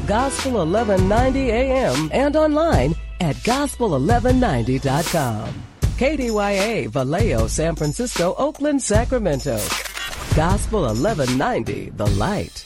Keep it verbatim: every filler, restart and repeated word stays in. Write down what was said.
Gospel eleven ninety A M, and online at gospel eleven ninety dot com. K D Y A, Vallejo, San Francisco, Oakland, Sacramento. Gospel eleven ninety, The Light.